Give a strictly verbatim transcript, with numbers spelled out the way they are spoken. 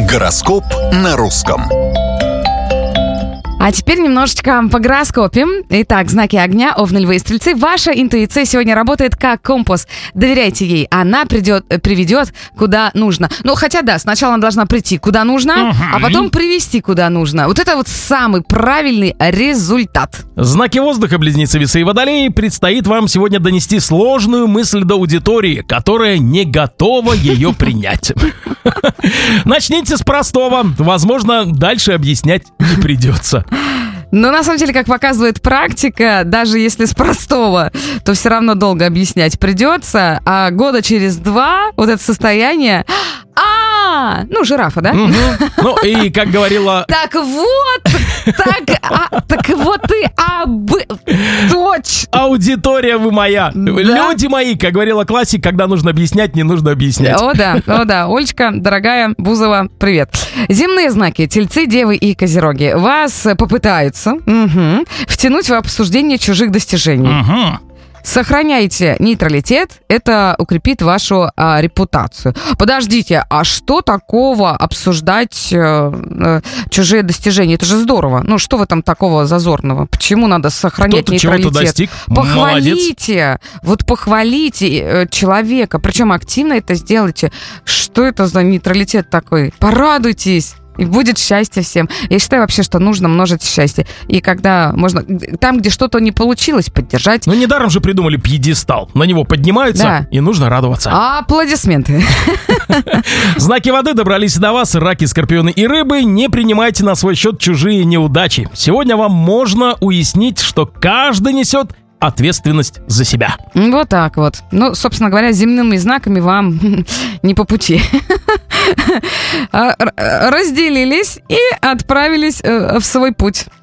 Гороскоп на русском. А теперь немножечко по гороскопе. Итак, знаки огня, Овны, Львы и Стрельцы. Ваша интуиция сегодня работает как компас. Доверяйте ей, она придет, приведет куда нужно. Ну, хотя да, сначала она должна прийти куда нужно, uh-huh. а потом привести куда нужно. Вот это вот самый правильный результат. Знаки воздуха, Близнецы, Весы и Водолеи, предстоит вам сегодня донести сложную мысль до аудитории, которая не готова ее принять. Начните с простого. Возможно, дальше объяснять не придется. Но на самом деле, как показывает практика, даже если с простого, то все равно долго объяснять придется. А года через два вот это состояние... А, ну, жирафа, да? Угу. Ну, и как говорила... Так вот, так, а, так вот ты об... Точно. Аудитория вы моя. Да? Люди мои, как говорила классик, когда нужно объяснять, не нужно объяснять. О, да, о, да. Олечка, дорогая Бузова, привет. Земные знаки, Тельцы, Девы и Козероги. Вас попытаются угу, втянуть в обсуждение чужих достижений. Угу. Сохраняйте нейтралитет, это укрепит вашу а, репутацию. Подождите, а что такого обсуждать э, э, чужие достижения? Это же здорово. Ну, что в этом такого зазорного? Почему надо сохранять Кто-то нейтралитет? чего-то достиг. Похвалите, молодец. Вот похвалите э, человека, причем активно это сделайте. Что это за нейтралитет такой? Порадуйтесь. И будет счастье всем. Я считаю вообще, что нужно множить счастье. И когда можно... Там, где что-то не получилось, поддержать. Ну, недаром же придумали пьедестал. На него поднимаются, да. И нужно радоваться. Аплодисменты. Знаки воды добрались до вас. Раки, скорпионы и рыбы. Не принимайте на свой счет чужие неудачи. Сегодня вам можно уяснить, что каждый несет ответственность за себя. Вот так вот. Ну, собственно говоря, земными знаками вам не по пути. Разделились и отправились в свой путь.